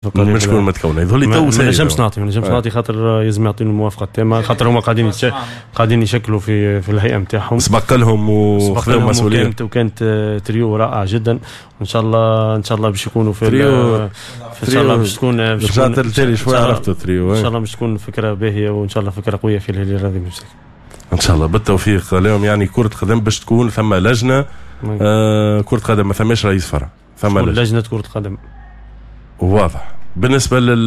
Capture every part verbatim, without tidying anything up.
من شكون متكونه يظهر لي تو ما نجمش نعطي ما نجمش نعطي خاطر لازم يعطيني الموافقه التامه خاطر هما قاعدين يتش... قاعدين يشكلوا في في الهيئه نتاعهم سبق لهم وخذوا مسؤوليه وكانت وكانت تريو رائع جدا وان شاء الله ان شاء الله باش يكونوا في تريو ان شاء الله باش تكون رجعت التالي شويه عرفتوا تريو ان شاء الله باش تكون فكره باهيه وان شاء الله فكره قويه في الهلال الرياضي بمسك ان شاء الله بالتوفيق لهم. يعني كره قدم باش تكون ثم لجنه آه كره قدم ما ثماش رئيس فرع ثم لجنه, لجنة كره قدم واضح. بالنسبه لل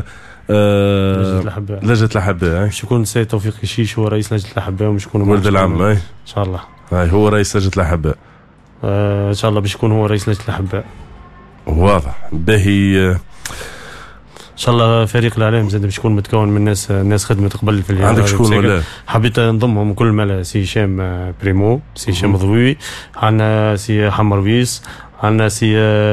آه لجنه الاحباء لجنه الاحباء باش يكون السيد توفيق الشيش هو رئيس لجنه الاحباء ومش يكون ولد العم ان شاء الله هاي هو رئيس لجنه الاحباء آه ان شاء الله باش يكون هو رئيس لجنه الاحباء واضح باهي. ان شاء الله فريق الاعلام زاد باش يكون متكون من ناس ناس خدمت قبل في الهلال. عندك شكون ولا حبيت نضمهم كل مالا سي هشام بريمو سي هشام ضوي عندنا سي حمر ويس عندنا سي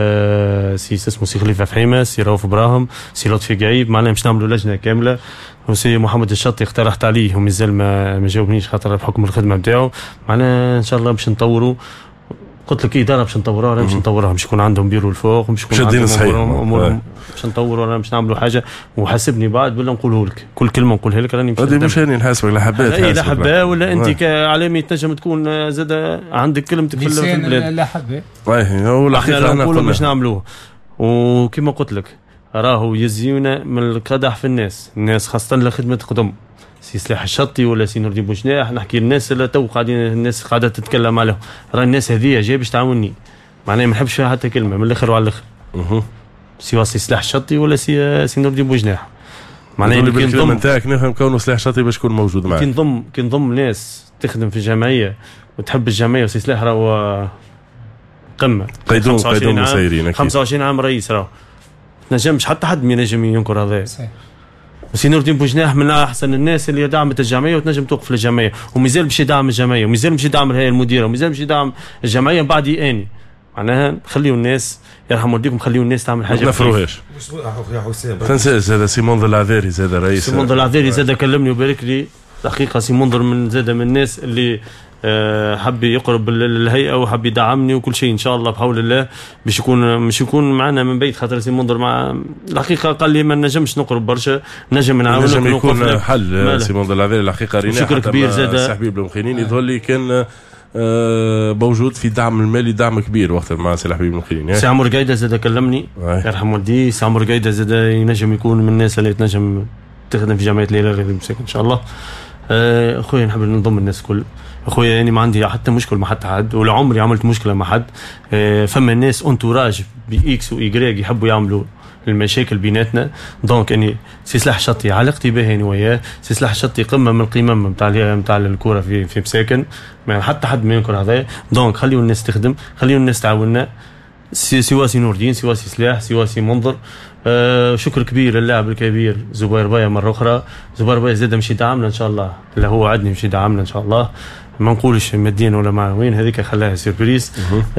سي اسمه سي خليفه فحيمه سي رؤوف ابراهيم سي لطفي قعيب معناها باش نعملوا لجنه كامله وسي محمد الشطي اقترحت عليه ومازال ما ما جاوبنيش خاطر بحكم الخدمه نتاعو معناها ان شاء الله باش نطوروا قلت لك اداره باش نطوروها ولا باش نطوروها باش يكون عندهم بيرو الفوق باش يكون عندهم امورهم باش نطوروا ولا باش نعملوا حاجه وحاسبني بعد ولا نقوله لك كل كلمه نقولها لك راني هذه مش راني نحاسبك لا حبات اي لا حبه ولا انت كاعلامي تنجم تكون زاد عندك كلمتك في البلاد لا حبه اي هو الحقيقه احنا نقولوا باش نعملوه وكما قلت لك راهو يزيونا من القدح في الناس الناس خاصه لخدمه قدم سي سلاح الشطي ولا سي نور الدين بوجناح نحكي الناس اللي تو قاعدين الناس قاعده تتكلم عليهم راه الناس هذه جايه باش تعاوني معناها ما نحبش فيها حتى كلمه من الاخر وعلى الاخر اها سواء سي سلاح الشطي ولا سي سي نور الدين بوجناح معناها كي نضم نتاعك نفهم كونه سلاح الشطي باش يكون موجود معك كي نضم كي نضم ناس تخدم في الجمعيه وتحب الجمعيه وسي سلاح راهو قمه قيدون قيدون مسيرين خمسة وعشرين عام رئيس راهو نجمش حتى حد ما ينجم ينكر هذا سي نور الدين بوجناح من احسن الناس اللي دعمت الجمعيه وتنجم توقف للجمعيه ومازال باش يدعم الجمعيه ومازال باش يدعم الهيئه المديره ومازال باش يدعم الجمعيه بعد ياني معناها خليوا الناس يرحم والديكم خليوا الناس تعمل حاجه ما نفروهاش يا حسام تنسى هذا سي منذر العذاري زاد رئيس سي منذر العذاري زاد كلمني وبارك لي دقيقه سي منذر من زاد من الناس اللي أه حب يقرب الهيئه وحب يدعمني وكل شيء ان شاء الله بحول الله باش يكون مش يكون معنا من بيت خاطر سي منذر مع الحقيقه قال لي ما نجمش نقرب برشا نجم نعاونك نجم يكون حل سي منذر العذاري الحقيقه رينا شكر كبير زاد سي حبيب المخينين يظهر لي كان أه موجود في دعم المالي دعم كبير وقت مع سي حبيب المخينين سي عمر قايده زاد كلمني يرحم والديه سي عمر قايده زاد ينجم يكون من الناس اللي تنجم تخدم في جمعيه الهلال الرياضي ان شاء الله. أه اخويا نحب نضم الناس كل اخويا يعني ما عندي حتى مشكل مع حتى حد ولا عمري عملت مشكله مع حد أه فما الناس انتوراج باكس وايغريك يحبوا يعملوا المشاكل بيناتنا دونك اني سي سلاح الشطي علاقتي به يعني وياه سي سلاح الشطي قمه من القمم نتاع نتاع الكره في في مساكن ما حتى حد ما ينكر هذا دونك خليوا الناس تخدم خليوا الناس تعاوننا سواء سي نور الدين سواء سي سلاح سواء سي منظر آه شكر كبير للاعب الكبير زبير بايا مره اخرى زبير بايا زاد مشي دعمنا ان شاء الله لا هو عدني مشي دعمنا ان شاء الله ما نقولش ماديا ولا معنويا هذيك خلاها سيربريز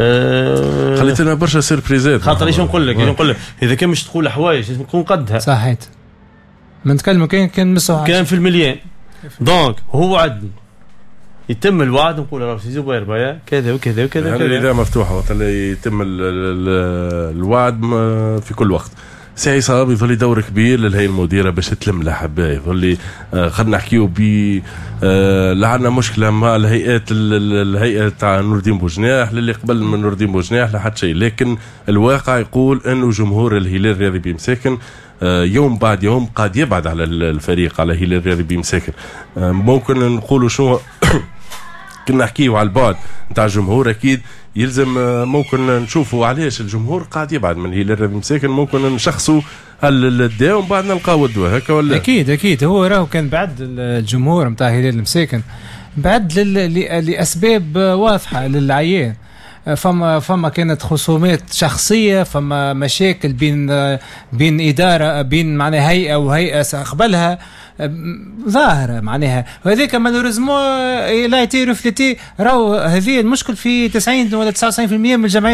آه خليت لنا برشا سيربريزات خاطر ايش نقول لك نقول لك اذا كان مش تقول حوايج لازم تكون قدها صحيت ما نتكلموا كان كان مسوا كان في المليان دونك هو عدني يتم الوعد نقول راه سي زبير بايا كذا وكذا وكذا يعني الاذاعه مفتوحه وقت اللي يتم ال ال الوعد في كل وقت. سي عصام يظل دور كبير للهيئه المديره باش تلم الاحباء يظل آه خلينا نحكيو ب آه عندنا مشكله مع الهيئات الهيئه تاع نور الدين بوجناح للي قبل من نور الدين بوجناح لحد شيء لكن الواقع يقول انه جمهور الهلال الرياضي بمساكن آه يوم بعد يوم قاعد يبعد على الفريق على الهلال الرياضي بمساكن آه ممكن نقولوا شنو كنا نحكيو على البعد نتاع الجمهور اكيد يلزم ممكن نشوفوا علاش الجمهور قاعد يبعد من الهلال الرياضي مساكن ممكن نشخصوا الدواء ومن بعد نلقاو الدواء هكا ولا اكيد اكيد هو راهو كان بعد الجمهور نتاع الهلال المساكن بعد لاسباب واضحه للعيان فما فما كانت خصومات شخصيه فما مشاكل بين بين اداره بين معناها هيئه وهيئه قبلها ظاهره معناها وهذيك مالوريزمون لا يتي ريفليتي راهو هذه المشكل في تسعين ولا تسعة وتسعين بالمئة من الجمعيات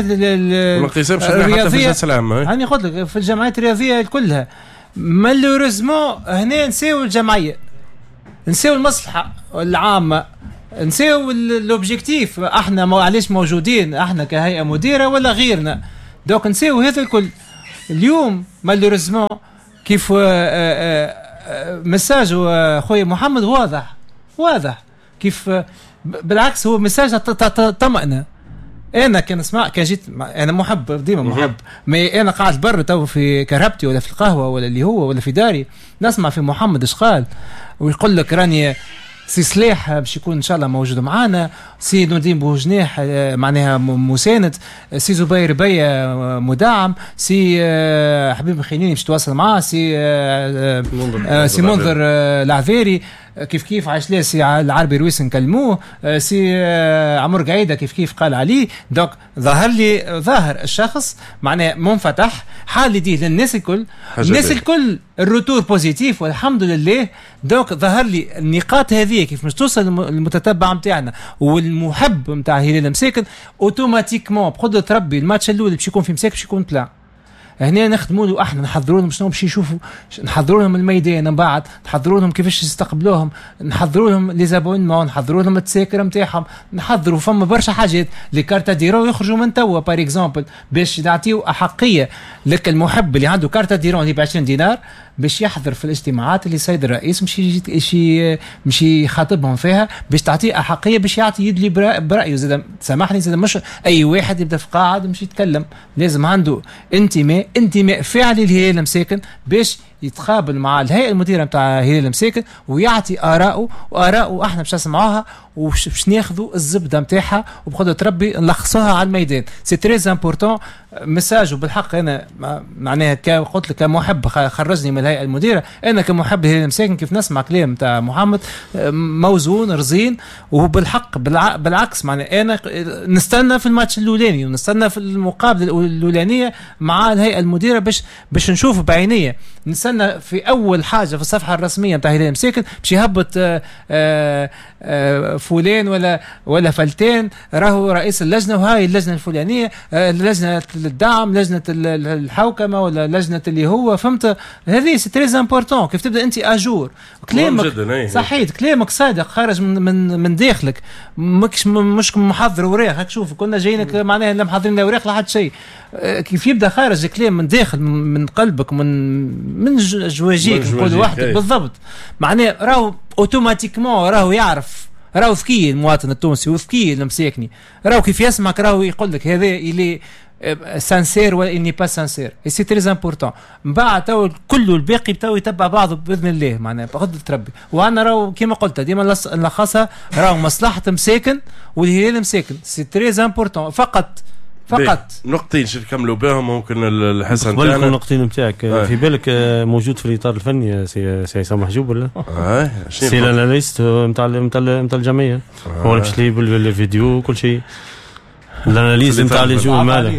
الرياضيه حتى يعني قلت لك في الجمعيات الرياضيه كلها مالوريزمون هنا نساو الجمعيه نساو المصلحه العامه نساو الاوبجيكتيف احنا مو علاش موجودين احنا كهيئه مديره ولا غيرنا دوك نساو هذا الكل اليوم مالوريزمون كيف مساج خويا محمد واضح واضح كيف بالعكس هو مساج طمأنة. انا كان اسمع كان جيت انا محب ديما محب مي انا قاعد برا تو في كرهبتي ولا في القهوه ولا اللي هو ولا في داري نسمع في محمد ايش قال ويقول لك راني سي سلاح باش يكون ان شاء الله موجود معانا، سي نودين بوجناح معناها مساند، سي زبير بيا مدعم، سي حبيب الخنيني باش تواصل معاه، سي سي منظر العذيري كيف كيف عايش ليه، سي العربي رويس نكلموه، سي عمر قعيده كيف كيف قال عليه. دوك ظهر لي ظاهر الشخص معناه منفتح حال يديه للناس الكل، الناس الكل الروتور بوزيتيف والحمد لله. دوك ظهر لي النقاط هذه كيف مش توصل المتتبع نتاعنا والمحب نتاع هلال مساكن اوتوماتيكمون بقدرة ربي الماتش الاول باش يكون في مساكن باش يكون بلان. هنا نخدموا له احنا نحضروا لهم شنو باش يشوفوا، نحضروا لهم الميدان من بعد، نحضروا لهم كيفاش يستقبلوهم، نحضروا لهم لي زابونمون، نحضروا لهم التساكر نتاعهم، نحضروا فما برشا حاجات لي كارتا ديرون يخرجوا من توا بار اكزومبل باش نعطيو احقيه لك المحب اللي عنده كارتا ديرون اللي ب عشرين دينار باش يحضر في الاجتماعات اللي سيد الرئيس مش يجي مش يخاطبهم فيها باش تعطيه احقيه باش يعطي يدلي برايه. زاد سامحني زاد مش اي واحد يبدا في قاعد مش يتكلم، لازم عنده انتماء انتماء فعلي لهلال مساكن باش يتقابل مع الهيئه المديره نتاع هلال مساكن ويعطي اراءه، واراءه احنا باش نسمعوها وباش ناخذوا الزبده نتاعها وبقدره ربي نلخصوها على الميدان. سي تري امبورطون مساج. وبالحق انا معناها قلت لك كمحب خرجني من الهيئه المديره، انا كمحب هلال مساكن كيف نسمع كلام نتاع محمد موزون رزين، وبالحق بالعكس معناها انا نستنى في الماتش الاولاني ونستنى في المقابله الاولانيه مع الهيئه المديره باش باش نشوف بعينيه. نستنى في اول حاجه في الصفحه الرسميه نتاع هلال مساكن باش يهبط آآ آآ فلان ولا ولا فلتان راهو رئيس اللجنه وهاي اللجنه الفلانيه، لجنه الدعم، لجنه الحوكمه ولا لجنه اللي هو فهمت. هذه سي تري امبورطون كيف تبدا انت اجور كلامك صحيح، كلامك صادق خارج من من من داخلك، مش مش محضر وراق. هاك شوف كنا جايينك معناها لا محضرين لا وراق لا حد شيء، كيف يبدا خارج كلام من داخل من قلبك من من جواجيك كل واحد بالضبط معناه راهو اوتوماتيكمون راهو يعرف، راهو ذكي المواطن التونسي وذكي المساكني، راهو كيف يسمعك راهو يقول لك هذا اللي سانسير ولا اني با سانسير. سي تري امبورطون. من بعد تو كله الباقي تو يتبع بعضه باذن الله معناها بقدره ربي. وانا راهو كما قلت ديما نلخصها راهو مصلحه مساكن والهلال مساكن. سي تري امبورطون فقط فقط نقطتين شو نكملوا بهم ممكن الحسن تاعنا. قبل النقطتين نتاعك في بالك موجود في الاطار الفني سي سي عصام محجوب ولا؟ اه سي الاناليست نتاع نتاع نتاع الجمعيه هو اللي باش يجيب الفيديو وكل شيء، الاناليز نتاع اللي جوا ماله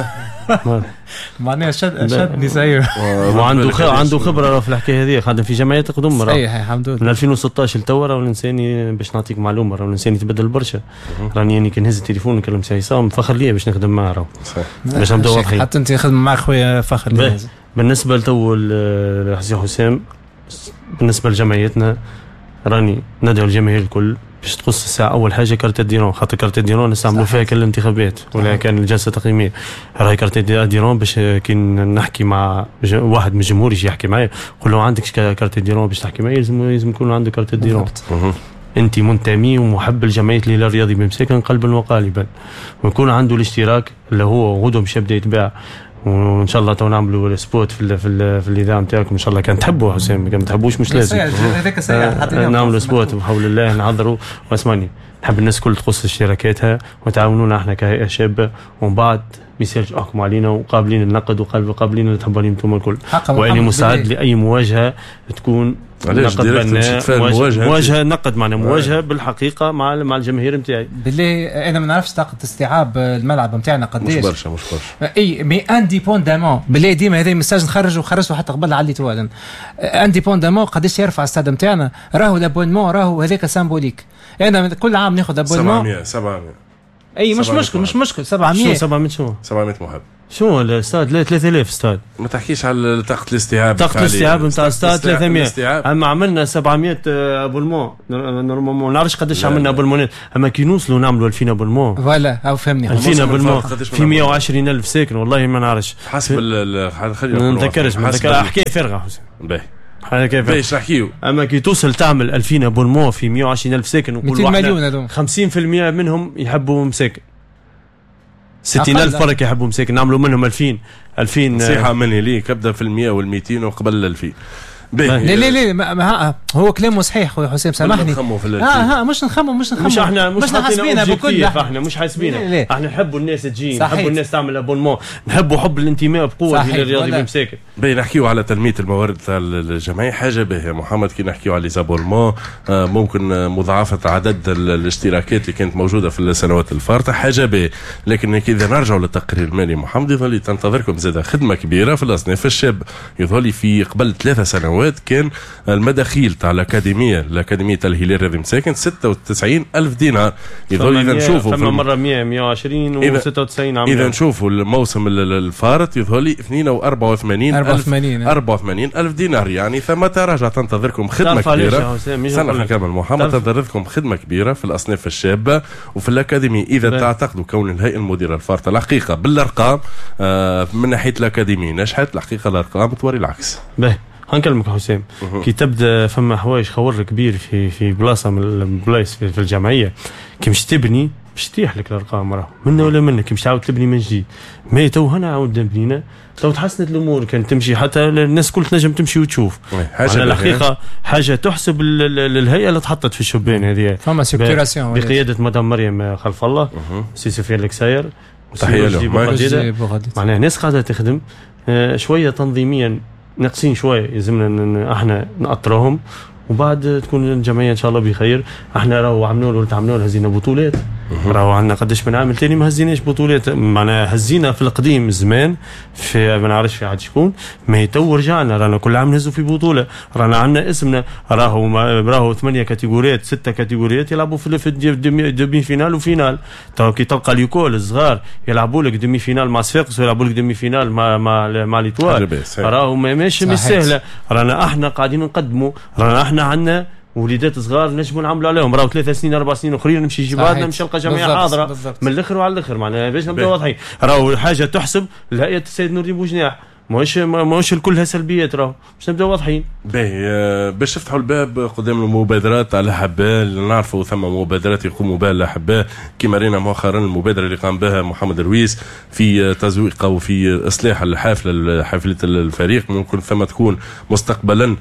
معناها شد شدني سير وعنده خ... عنده خبره في الحكايه هذه، خادم في جمعيات قدم راه صحيح الحمد لله من ألفين وستة عشر لتوا. راه الانسان باش نعطيك معلومه راه الانسان يتبدل برشا. راني يعني كي نهز التليفون نكلم سي عصام فخر ليا باش نخدم معاه راه باش نبدا واضحين. حتى انت خدم معك خويا فخر ليا. بالنسبه لتو الحسين حسام بالنسبه لجمعيتنا راني ندعو الجماهير الكل باش تقص الساعة أول حاجة كارت ديرون، خاطر كارت ديرون نستعملوا فيها كل الانتخابات ولا كان الجلسة تقييمية. راهي كارت ديرون باش كي نحكي مع واحد من الجمهور يجي يحكي معايا نقول له عندك كارت ديرون باش تحكي معايا لازم لازم يكون عنده كارت ديرون. أنت منتمي ومحب لجمعية الهلال الرياضي بمساكن قلبا وقالبا، ويكون عنده الاشتراك اللي هو غدوة باش يبدا يتباع. وان شاء الله تو نعملوا سبوت في ال في ال في الاذاعه نتاعكم ان شاء الله. كان تحبوا حسام كان ما تحبوش مش لازم هذاك سيء نعملوا سبوت بحول الله نعذروا. واسمعني نحب الناس كل تقص اشتراكاتها وتعاونونا احنا كهيئه شابه، ومن بعد ميساج احكم علينا وقابلين النقد وقابلين التحبانين انتم الكل، واني مساعد لاي مواجهه تكون نقد مواجهه مواجهه نقد معنا مواجهه بالحقيقه مع مع الجماهير نتاعي. بالله انا ما نعرفش طاقه استيعاب الملعب نتاعنا قداش مش برشا مش برشا اي مي انديبوندامون بالله ديما هذا الميساج نخرج وخرجته حتى قبل علي توالن انديبوندامون قداش يرفع الساد نتاعنا راهو لابونمون راهو هذاك سامبوليك. انا كل عام ناخذ ابونمون سبعمية سبعمية اي مش مشكل مش مشكل سبعمية سبعمية شو سبعمية محب شو الاستاد لا ثلاثة آلاف استاد. ما تحكيش على طاقة الاستيعاب. طاقة الاستيعاب نتاع الاستاد ثلاثمية. اما عملنا سبعمية ابولمون نورمالمون ما نعرفش قداش عملنا ابولمونات، اما كي نوصلوا نعملوا ألفين ابولمون فوالا او فهمني ألفين ابولمون في مية وعشرين ألف ساكن والله ما نعرفش حسب خلينا ما نتذكرش ما نتذكرش حكايه فارغه حسين. باهي حكايه باش نحكيو. اما كي توصل تعمل ألفين ابولمون في مية وعشرين ألف ساكن وكل واحد مليون هذوما خمسين بالمية منهم يحبوا مساكن، ستين ألف فرق يحبوا مساكن نعملوا منهم ألفين ألفين نصيحة مني ليك ابدا في المية والميتين وقبل الألفين. لا لا لا ما ما هو كلامه صحيح خويا حسام سامحني. ها ها مش نخمم مش نخمم مش احنا مش حاسبينها بكل احنا مش حاسبينها احنا نحبوا الناس تجي نحبوا الناس تعمل ابونمون نحبوا حب الانتماء بقوه للرياضي بمساكن. باهي نحكيو على تنميه الموارد تاع الجمعيه حاجه باهيه محمد كي نحكيو على ليزابونمون ممكن مضاعفه عدد الاشتراكات اللي كانت موجوده في السنوات الفارطه حاجه باهيه، لكن اذا نرجعوا للتقرير المالي محمد يظل تنتظركم زاده خدمه كبيره في الاصناف الشاب. يظل في قبل ثلاثة سنوات كان المداخيل تاع الأكاديمية الأكاديمية الهلال الرياضي مساكن ستة وتسعين ألف دينار. يظل إذا نشوفوا فما مرة مية مية وعشرين و ستة وتسعين عام. إذا نشوفوا الموسم الفارط يظل اثنين وأربعة وثمانين ألف أربعة وثمانين ألف دينار، يعني ثم تراجع تنتظركم خدمة كبيرة. سنة كامل محمد تنتظركم خدمة كبيرة في الأصناف الشابة وفي الأكاديمية. إذا بل. تعتقدوا كون الهيئة المديرة الفارطة الحقيقة بالأرقام آه من ناحية الأكاديمية نجحت، الحقيقة الأرقام توري العكس. باهي هنكلمك حسام كي تبدا فما حوايج خور كبير في في بلاصه من البلايص في, في الجمعيه كي مش تبني مش تيح لك الارقام راه منا ولا منا كي مش تعاود تبني من جديد. ما تو هنا عاود بنينا تو تحسنت الامور كانت تمشي حتى الناس كل تنجم تمشي وتشوف. حاجه الحقيقه حاجه تحسب للهيئه اللي تحطت في الشبان هذه فما سيكتوراسيون بقياده مدام مريم خلف الله سي سفيان الكساير تحيه له معناها ناس قاعده تخدم شويه تنظيميا ناقصين شويه يلزمنا احنا نأطرهم وبعد تكون الجمعيه ان شاء الله بخير. احنا راهو عملوا له تعملوا له هزينا بطولات راهو عندنا قداش من عام ثاني ما هزيناش بطولات معناها هزينا في القديم زمان في ما نعرفش في عاد شكون ما تو رجعنا رانا كل عام نهزوا في بطوله رانا عندنا اسمنا راهو راهو ثمانيه كاتيجوريات ستة كاتيجوريات يلعبوا في في دومي فينال وفينال. تو كي تلقى اليكول الصغار يلعبوا لك دومي فينال مع صفاقس ويلعبوا لك دومي فينال مع مع مع ليتوال راهو ماشي مش سهله. رانا احنا قاعدين نقدموا رانا احنا عندنا وليدات صغار نجموا نعملوا عليهم راهو ثلاث سنين اربع سنين اخرين نمشي جبادنا نمشي نلقى جمعيه حاضره من الاخر وعلى الاخر معناها باش نبداو واضحين. راهو حاجه تحسب لهيئه السيد نور الدين بوجناح ماهوش ماهوش كلها سلبيات راهو باش نبداو واضحين. باهي باش تفتحوا الباب قدام المبادرات على حباه نعرفوا ثم مبادرات يقوموا بها على حباه كما رينا مؤخرا المبادره اللي قام بها محمد رويس في تزويق او في اصلاح الحافله حافله الفريق. ممكن ثم تكون مستقبلا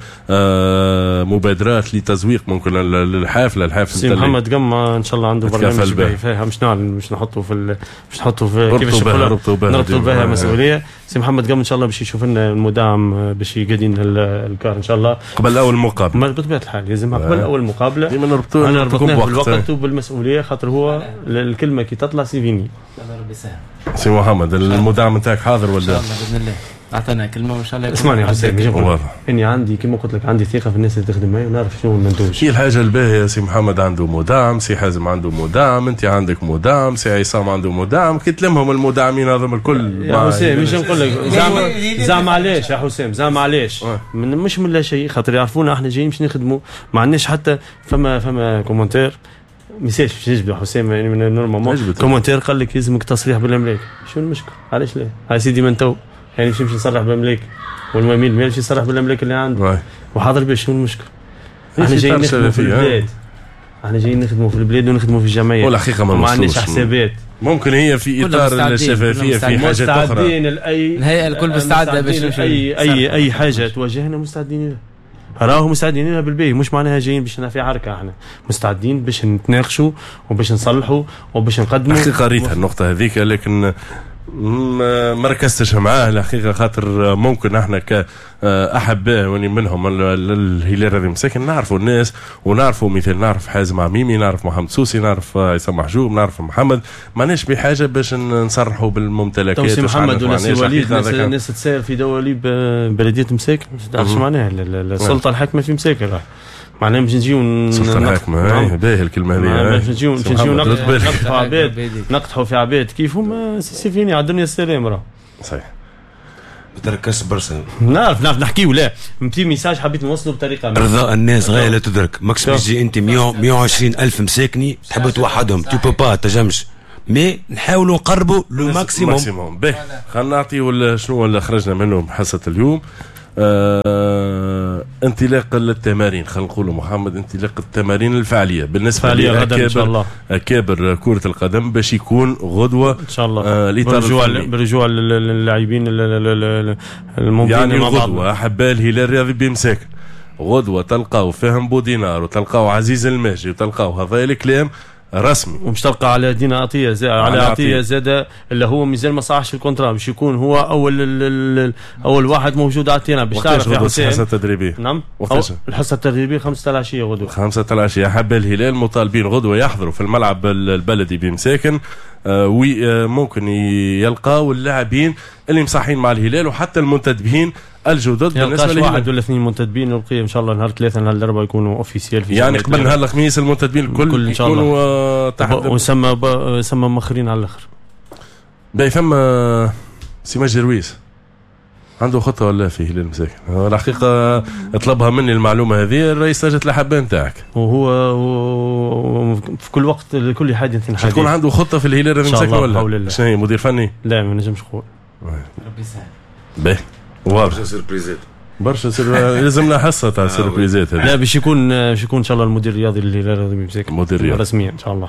مبادرات لتزويق ممكن الحافله الحافله سي محمد قمه ان شاء الله عنده برنامج فيها مش نعلن مش نحطه في مش نحطه في كيفاش نربطوا بها مسؤوليه. سي محمد قمه ان شاء الله باش يشوف لنا المدعم باش يقادين الكار ان شاء الله قبل اول مقابله بطبيعه الحال لازم قبل اول مقابله ديما نربطوه انا ربطناه بالوقت وبالمسؤوليه خاطر هو الكلمه كي تطلع سيفيني. الله ربي يسهل. سي محمد المدعم نتاعك حاضر ولا؟ ان شاء الله باذن الله اعطينا كلمه وان شاء الله. اسمعني يا حسين اني عندي كما قلت لك عندي ثقه في الناس اللي تخدم معي ونعرف شنو المنتوج. هي الحاجه الباهيه سي محمد عنده مدعم، سي حازم عنده مدعم، انت عندك مدعم، سي عصام عنده مدعم، كي تلمهم المدعمين هذوم الكل يا حسين مش نقول لك زعما زعما علاش يا حسين زعما علاش من مش من لا شيء خاطر يعرفونا احنا جايين باش نخدموا ما عندناش حتى فما فما كومنتير مثال باش يجبد حسين يعني من نورمالمون كومنتير قال لك يلزمك تصريح بالاملاك. شنو المشكل علاش لا هاي سيدي من تو يعني باش نمشي نصرح بالاملاك والمميل ما يمشي يصرح بالاملاك اللي عنده وحاضر باش شنو المشكل. احنا جايين نخدموا في البلاد احنا جايين نخدموا في البلاد ونخدموا في الجمعيه والحقيقه ما عندناش حسابات. ممكن هي في اطار الشفافيه في حاجات اخرى مستعدين لاي الهيئه الكل مستعده باش اي اي اي حاجه تواجهنا مستعدين لها راهو مستعدين لها بالباهي مش معناها جايين باش في عركه. احنا مستعدين باش نتناقشوا وباش نصلحوا وباش نقدموا. حقيقه قريتها النقطه هذيك لكن ما ركزتش معاه الحقيقه خاطر ممكن احنا كاحباء وني منهم الهلال الرياضي مساكن نعرفوا الناس ونعرفوا مثال نعرف حازم عميمي نعرف محمد سوسي نعرف عصام محجوب نعرف محمد ماناش بحاجه باش نصرحوا بالممتلكات. سي محمد ولا سي وليد الناس تسير في دواليب بلديه مساكن ما تعرفش معناها السلطه الحاكمه في مساكن معناها باش نجيو سلطه الحاكمه باهي الكلمه هذه باش نجيو باش نجيو نقطعوا عباد نقطعوا في عباد كيفهم سي فيني على الدنيا السلام راه صحيح تركز برشا. نعرف نعرف نحكي ولا في ميساج حبيت نوصله بطريقه رضا الناس غايه لا تدرك. ماكسيم يجي انت مية وعشرين الف مساكني تحب توحدهم تو بو با تجمش مي نحاولوا نقربوا لو ماكسيموم. باهي خلينا نعطيو شنو اللي خرجنا منه حصه اليوم. آه، انطلاق التمارين، خلينا نقولوا محمد انطلاق التمارين الفعليه بالنسبه لأكابر أكابر كرة القدم باش يكون غدوه ان شاء الله. آه برجوع برجوع اللاعبين الممكن يعني غدوه احباء الهلال الرياضي بمساكن، غدوه تلقاو فهم بودينار وتلقاو عزيز الماجي وتلقاو هذا الكلام رسمي، ومش تلقى على دينا عطيه زاد على عطيه زاد اللي هو مازال ما صحش الكونترا باش يكون هو اول ال ال اول واحد موجود عطينا باش تعرف يا حسين. الحصه التدريبيه نعم الحصه التدريبيه خمسة العشيه غدوه خمسة العشيه. حب الهلال مطالبين غدوه يحضروا في الملعب البلدي بمساكن آه وممكن يلقاو اللاعبين اللي مصحين مع الهلال وحتى المنتدبين الجدد. بالنسبه واحد ولا اثنين منتدبين نلقي ان شاء الله نهار ثلاثه نهار الاربعاء يكونوا اوفيسيال في يعني قبل نهار الخميس المنتدبين الكل ان شاء الله يكونوا تحت وسمى ب... سمى مخرين على الاخر. باهي ثم سي ماجد رويس عنده خطه ولا فيه للمساكن؟ الحقيقه طلبها مني المعلومه هذه الرئيس لجنه الاحباء نتاعك، وهو في كل وقت لكل حاجه حديث يكون عنده خطه في الهلال المساكن ولا شنو هي؟ مدير فني؟ لا ما نجمش نقول. ربي يسهل. باهي واضح سيربريزات برشا سر... لازمنا حصه تاع سيربريزات. لا باش يكون باش يكون ان شاء الله المدير الرياضي للهلال الرياضي بمساكن مدير رياضي رسميا ان شاء الله.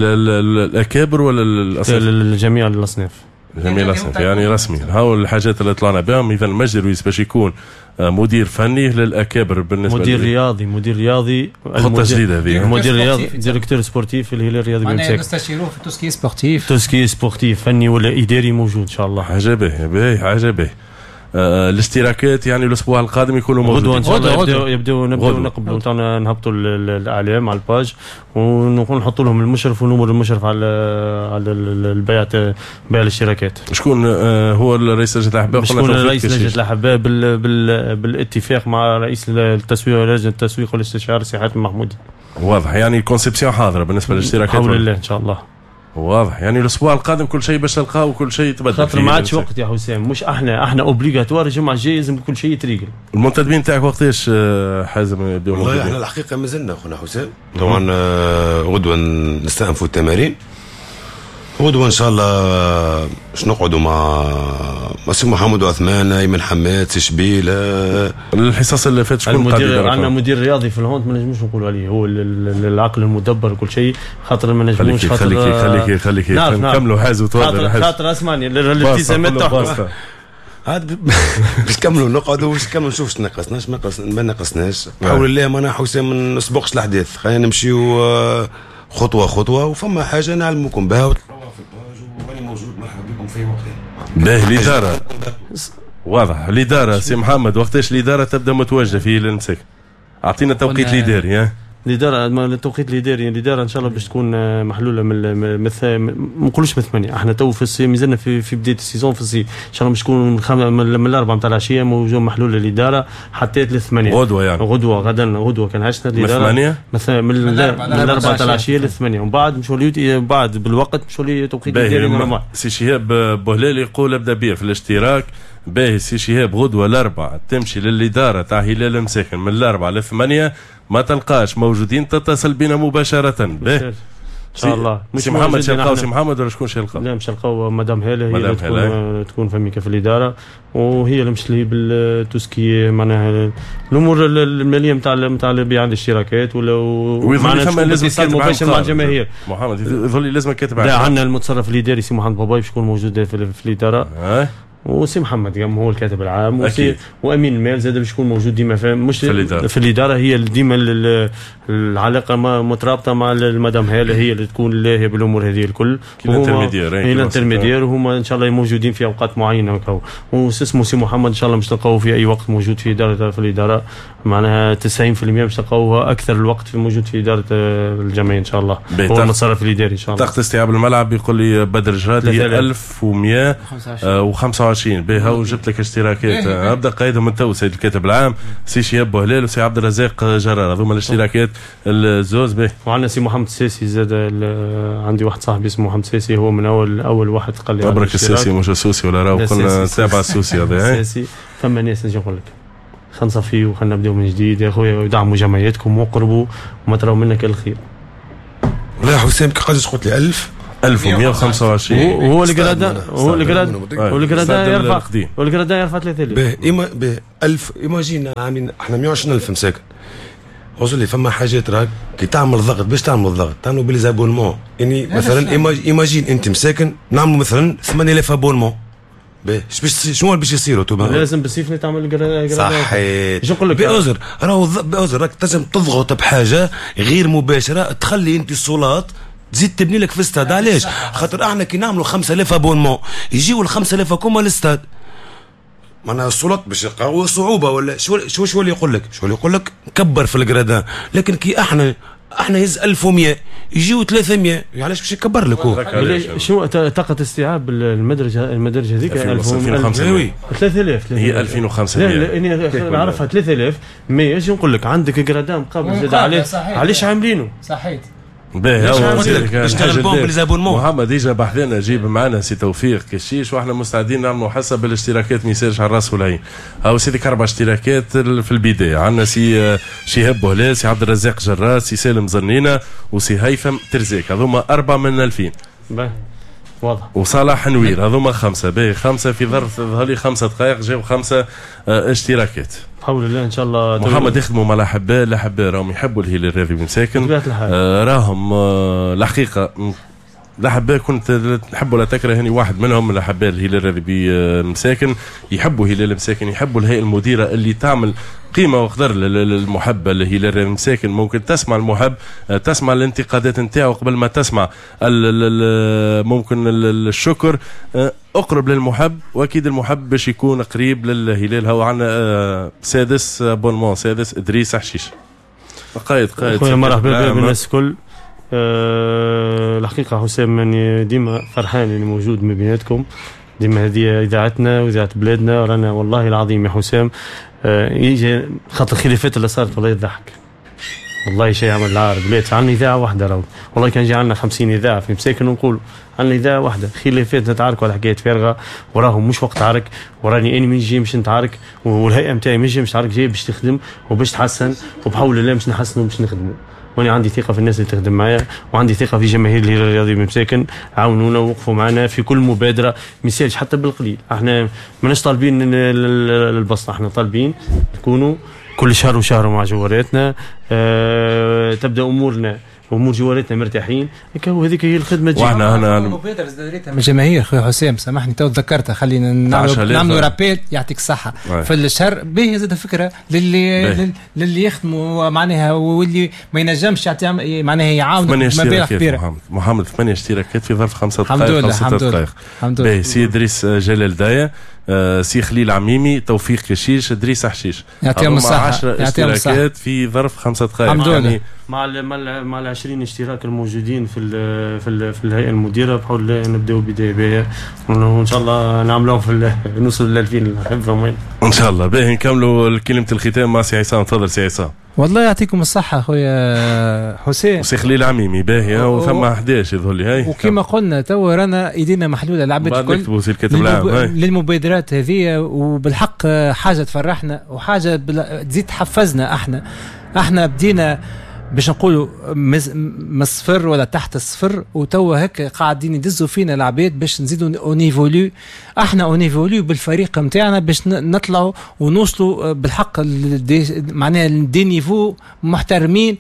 الاكابر ولا الاصناف؟ الجميع الاصناف جميع الاصناف يعني رسمي. هاو الحاجات اللي طلعنا بهم. اذا المجد رويس باش يكون مدير فني للاكابر بالنسبه مدير رياضي مدير رياضي خطه جديده هذه. مدير رياضي ديريكتور سبورتيف في الهلال الرياضي بمساكن. نستشيروه في توسكي سبورتيف توسكي سبورتيف فني ولا اداري موجود ان شاء الله. حاجه باهيه باهي حاجه باهيه. آه الاشتراكات يعني الاسبوع القادم يكونوا موجودين غدوه ان شاء الله. يبداو يبداو نبداو نقبلوا تاعنا نهبطوا الاعلام على الباج ونقول نحطوا لهم المشرف ونمر المشرف على على البيع بيع الاشتراكات. شكون آه هو الرئيس لجنه الاحباء؟ شكون رئيس لجنه الاحباء بال بال بالاتفاق مع رئيس التسويق لجنه التسويق والاستشارة سي حاتم محمودي. واضح يعني الكونسيبسيون حاضره بالنسبه للاشتراكات بحول الله ان شاء الله. واضح يعني الاسبوع القادم كل شيء باش تلقاه وكل شيء يتبدل. خاطر ما عادش وقت يا حسام، مش احنا احنا اوبليغاتوار الجمعه الجايه لازم كل شيء يتريقل. المنتدبين تاعك وقتاش حازم يبداو؟ والله احنا الحقيقه ما زلنا خونا حسام طبعا غدوه نستأنفوا التمارين غدوه ان شاء الله باش نقعدوا مع سي محمد وعثمان ايمن حماد سي شبيل. الحصص اللي فاتت شكون المدير عندنا مدير رياضي في الهونت ما نجموش نقولوا عليه هو العقل المدبر وكل شيء خاطر ما نجموش خاطر خليك خليك خليك نكملوا حاز وتواضع خاطر اسمعني الالتزامات تحكم عاد باش نكملوا نقعدوا باش نكملوا نشوف شنو نقصناش ما نقصناش بحول الله ما حسام ما نسبقش الاحداث خلينا نمشيو خطوه خطوه وفما حاجه نعلمكم بها وانا موجود مرحبا بكم في وقت. باهي الاداره واضح. الاداره سي محمد وقتاش الاداره تبدا متواجده في المساكن؟ اعطينا توقيت الاداري. ها الاداره التوقيت الاداري الاداره ان شاء الله باش تكون محلوله من ما نقولوش من ثمانيه. احنا تو في الصيف مازلنا في في بدايه السيزون في الصيف ان شاء الله باش تكون من, من الاربعه نتاع العشيه موجود محلوله الاداره حتى للثمانيه غدوه يعني غدوه غدا غدوه كان عشنا الاداره من ثمانيه مثلا من الاربعه نتاع العشيه للثمانيه ومن بعد مشوا بعد بالوقت مشوا لي توقيت الاداري نورمال. سي شهاب بوهلال يقول ابدا بيه في الاشتراك. باهي سي شهاب غدوه الاربعه تمشي للاداره تاع هلال المساكن من الاربعه للثمانيه ما تلقاش موجودين تتصل بنا مباشره. باهي ان شاء الله. مش محمد شلقاو سي محمد ولا شكون شلقاو؟ لا مش شلقاو مدام هاله هي اللي تكون تكون فميكا في الاداره وهي اللي مشلي بالتوسكي معناها الامور الماليه نتاع نتاع البيع الاشتراكات ولا معناها لازم يتكلم مباشر مع الجماهير. محمد يظل لازم كاتب. لا عندنا المتصرف الاداري سي محمد باباي باش يكون موجود في, في الاداره. أه؟ وسي محمد قام هو الكاتب العام وسي وامين المال زاد باش يكون موجود ديما مش في الاداره, في الإدارة هي ديما العلاقه مترابطه مع المدام هاله هي اللي تكون لاهيه بالامور هذه الكل. هي الانترميدير وهما ان شاء الله موجودين في اوقات معينه وكاو واسمه سي محمد ان شاء الله باش تلقاوه في اي وقت موجود في اداره في الاداره معناها تسعين بالمئة باش تلقاوه اكثر الوقت في موجود في اداره الجمعيه ان شاء الله. هو المتصرف الاداري ان شاء الله. طاقه استيعاب الملعب يقول لي بدر جراد هي ألف ومئة وخمسة وعشرين وعشرين بها وجبت لك اشتراكات. ابدا قايدهم من تو سيد الكاتب العام سي شهاب بوهلال وسي عبد الرزاق جرار، هذوما الاشتراكات الزوز به. وعندنا سي محمد الساسي زاد، عندي واحد صاحبي اسمه محمد الساسي، هو من اول اول واحد قال لي ابرك الساسي مش السوسي ولا راهو كنا نتابع السوسي هذا. الساسي فما ناس نجي نقول لك خلينا نصفيو وخلينا نبداو من جديد يا خويا، ودعموا جمعياتكم وقربوا وما تراو منك الخير. لا حسام قداش قلت لي ألف ألف ومئة وخمسة وعشرين هو الجرادا هو الجرادا هو الجرادا يرفع هو الجرادا يرفع ثلاثة آلاف به إما به ألف. إيماجينا عاملين احنا مئة وعشرين ألف مساكن. وصل لي فما حاجات راك كي تعمل ضغط باش تعمل ضغط تعملوا بليزابونمون. يعني مثلا ايماجين انت مساكن نعملوا مثلا ثمانية آلاف ابونمون باهي شنو باش يصيروا توما؟ لازم بالسيف تعمل جرادا. صحيح. شو نقول لك بأوزر راهو بأوزر راك تنجم تضغط بحاجه غير مباشره تخلي انت الصولات تزيد تبني لك في الاستاد. علاش؟ خاطر احنا كي نعملوا خمسة آلاف ابونمون يجيو ال خمسة آلاف كوما للاستاد، معناها الصولات باش يلقاو صعوبه ولا شو شو شو اللي يقول لك؟ شو اللي يقول لك؟ كبر في الجرادان. لكن كي احنا احنا يز ألف ومئة يجيو ثلاثمئة، علاش باش يكبر لك هو؟ شنو طاقه استيعاب المدرجه المدرجه هذيك ألفين وخمسمئة ثلاثة آلاف هي ألفين وخمسمئة. لا اني نعرفها ثلاثة آلاف مي اجي نقول لك عندك جرادان مقابل زاد عليه. علاش عاملينه؟ صحيح باهي باش تغلبون بالزابونمون. محمد ديجا بحثنا جيب معنا سي توفيق كشيش واحنا مستعدين نعملوا حسب الاشتراكات ما يسالش على الراس والعين. هاو سيدك اربع اشتراكات في البدايه. عندنا سي شهاب بوهلال، سي عبد الرزاق جرار، سي سالم زنينه، وسي هيثم ترزاك، هذوما اربعه من ألفين. باهي واضح. وصلاح نوير هذوما خمسه. باهي خمسه في ظرف ظهر لي خمسه دقائق جاو خمسه اشتراكات. بحول الله ان شاء الله. محمد يخدموا مع الاحباء، الاحباء راهم يحبوا الهلال الرياضي بن ساكن. آه راهم آه الحقيقه الاحباء كنت نحبوا لا تكره هني واحد منهم من الاحباء الهلال الرياضي بمساكن، يحبوا هلال مساكن، يحبوا الهيئه المديره اللي تعمل قيمه وقدر للمحب الهلال الرياضي مساكن. ممكن تسمع المحب، تسمع الانتقادات نتاعو قبل ما تسمع ممكن الشكر. اقرب للمحب، واكيد المحب باش يكون قريب للهلال. هو عندنا سادس بونمون سادس ادريس حشيش. قائد قائد خويا مرحبا بالناس الكل. أه الحقيقه حسام ماني ديما فرحان اني موجود ما بيناتكم. ديما هذه اذاعتنا واذاعه بلادنا، رانا والله العظيم يا حسام أه يجي خاطر الخلافات اللي صارت والله يضحك، والله شيء عمل العار. بلاد عندنا اذاعه واحده راهو، والله كان جي عندنا خمسين اذاعه في مساكن ونقولوا عندنا اذاعه واحده. خلافات نتعاركوا على حكايات فارغه، وراهم مش وقت عرك، وراني اني من جاي باش نتعارك، والهيئه نتاعي مش باش تعارك، جاي باش تخدم وباش تحسن، وبحول الله باش نحسنوا باش نخدموا. وانا عندي ثقه في الناس اللي تخدم معايا، وعندي ثقه في جماهير الهلال الرياضي بمساكن. عاونونا ووقفوا معنا في كل مبادره، ما يسالش حتى بالقليل. احنا ماناش طالبين البسطه، احنا طالبين تكونوا كل شهر وشهر مع جواراتنا. أه تبدا امورنا وامور جواراتنا مرتاحين. هذيك هي الخدمه. واحنا هنا مبادره دريتها من الجماهير. خويا حسام سامحني تو تذكرتها، خلينا نعملوا نعملوا رابيل يعطيك الصحه واي. في الشهر باهي زاد فكره للي باهي. للي يخدموا معناها واللي ما ينجمش يعطي معناها يعاون مبالغ كبيره. محمد محمد ثمانية اشتراكات في ظرف خمسة دقائق. الحمد لله الحمد لله الحمد لله. باهي سي ادريس جلال دايه، آه سي خليل عميمي، توفيق كشيش، ادريس حشيش. يعطيهم الصحه. عشرة اشتراكات في ظرف خمسة دقائق. الحمد لله. مع ال مع ال مع ال عشرين اشتراك الموجودين في ال في ال في الهيئه المديره، بحول الله نبداو بدايه باهيه، وان شاء الله نعملوهم في نوصل ل ألفين نحبهم ان شاء الله. باهي نكملوا كلمه الختام مع سي عصام. تفضل سي عصام. والله يعطيكم الصحة خويا حسين. وسي خليل عميمي باهي وثم أحد عشر يظهر لي. هاي وكما قلنا تو رانا ايدينا محلولة لعبة الكل للمب... للمبادرات هذه، وبالحق حاجة تفرحنا وحاجة بل... تزيد تحفزنا. احنا احنا بدينا باش نقولوا من الصفر ولا تحت الصفر، وتوا هيك قاعدين يدزوا فينا العباد باش نزيدوا اونيفوليو. احنا اونيفوليو بالفريق نتاعنا باش نطلعوا ونوصلوا بالحق معناها دي نيفو محترمين.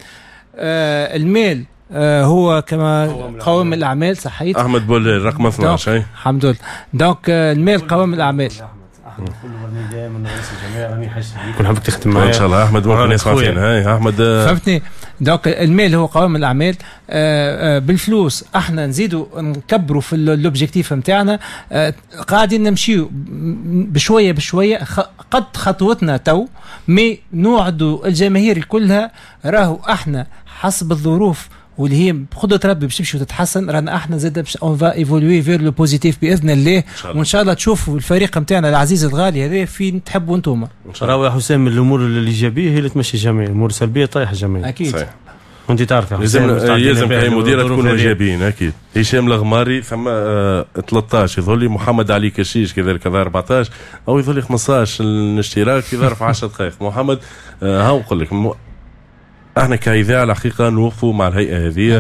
آه المال آه هو كما قوام الاعمال. صحيح احمد بولال رقم اثناش. الحمد لله. دونك آه المال قوام الاعمال. كل برنامج من رئيس الجمعيه راني حاجه كل حابك تختم معايا ان شاء الله. احمد ممكن يسمع فينا. هاي احمد فهمتني. دونك المال هو قوام الاعمال. آآ آآ بالفلوس احنا نزيدوا نكبروا في الاوبجيكتيف نتاعنا. قاعدين نمشيو بشويه بشويه قد خطوتنا تو، مي نوعدوا الجماهير كلها راهو احنا حسب الظروف واللي هي بقدره ربي باش تمشي وتتحسن، رانا احنا زاد باش اون فا ايفولوي فير لو بوزيتيف باذن الله، وان شاء الله تشوفوا الفريق نتاعنا العزيز الغالي هذا فين تحبوا انتم. راهو يا حسام الامور الايجابيه هي اللي تمشي الجميع، الامور السلبيه طايحه الجميع. اكيد صحيح. وانت تعرف يا لازم حسام لازم كاي مدير تكونوا ايجابيين اكيد. هشام الغماري ثم آه ثلاثطاش يظهر لي، محمد علي كشيش كذلك هذا أربعطاش، او يظهر لي خمسطاش الاشتراك في ظرف عشر دقائق. محمد آه ها نقول لك م... احنا كاذاعه الحقيقه نوقفوا مع الهيئه هذه